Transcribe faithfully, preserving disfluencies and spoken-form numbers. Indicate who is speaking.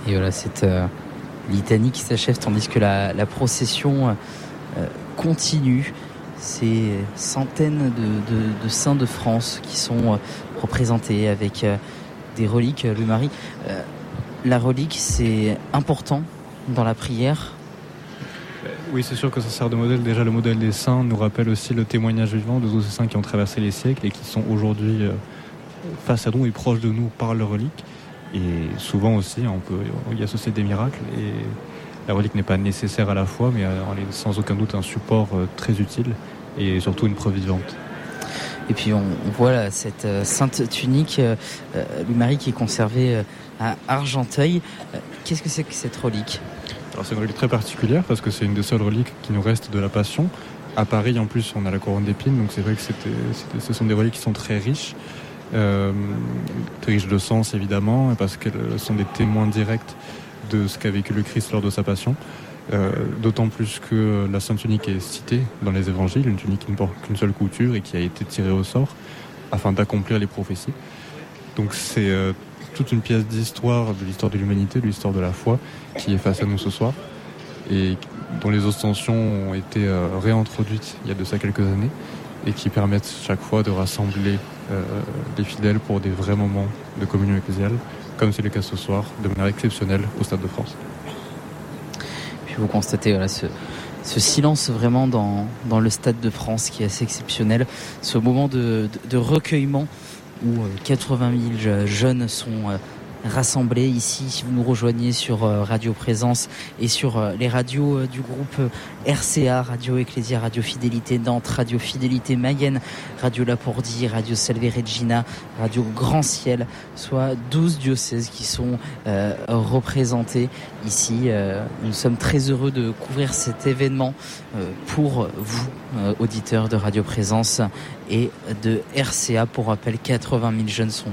Speaker 1: Et voilà, cette euh, litanie qui s'achève tandis que la, la procession euh, continue. Ces centaines de, de, de saints de France qui sont euh, représentés avec euh, des reliques. Louis-Marie, euh, la relique, c'est important dans la prière.
Speaker 2: Oui, c'est sûr que ça sert de modèle. Déjà, le modèle des saints nous rappelle aussi le témoignage vivant de tous ces saints qui ont traversé les siècles et qui sont aujourd'hui euh, face à nous et proches de nous par leur relique. Et souvent aussi, on peut y associer des miracles. Et la relique n'est pas nécessaire à la fois, mais elle est sans aucun doute un support euh, très utile et surtout une preuve vivante.
Speaker 1: Et puis on, on voit là, cette euh, sainte tunique, euh, Louis-Marie, qui est conservée euh, à Argenteuil. Euh, qu'est-ce que c'est que cette relique ?
Speaker 2: Alors c'est une relique très particulière parce que c'est une des seules reliques qui nous reste de la Passion. À Paris, en plus, on a la couronne d'épines, donc c'est vrai que c'était, c'était, ce sont des reliques qui sont très riches, euh, très riches de sens évidemment, parce qu'elles sont des témoins directs de ce qu'a vécu le Christ lors de sa Passion. Euh, d'autant plus que la sainte tunique est citée dans les évangiles, une tunique qui ne porte qu'une seule couture et qui a été tirée au sort afin d'accomplir les prophéties. Donc c'est euh, toute une pièce d'histoire, de l'histoire de l'humanité, de l'histoire de la foi, qui est face à nous ce soir et dont les ostensions ont été euh, réintroduites il y a de ça quelques années et qui permettent chaque fois de rassembler euh, les fidèles pour des vrais moments de communion ecclésiale, comme c'est le cas ce soir, de manière exceptionnelle au Stade de France.
Speaker 1: Puis vous constatez voilà, ce, ce silence vraiment dans, dans le Stade de France qui est assez exceptionnel, ce moment de, de, de recueillement où quatre-vingt mille jeunes sont rassemblés ici. Si vous nous rejoignez sur Radio Présence et sur les radios du groupe R C A, Radio Ecclésia, Radio Fidélité Nantes, Radio Fidélité Mayenne, Radio Lapordi, Radio Salve Regina, Radio Grand Ciel, soit douze diocèses qui sont euh, représentés ici. Euh, nous sommes très heureux de couvrir cet événement euh, pour vous, euh, auditeurs de Radio Présence et de R C A. Pour rappel, quatre-vingt mille jeunes sont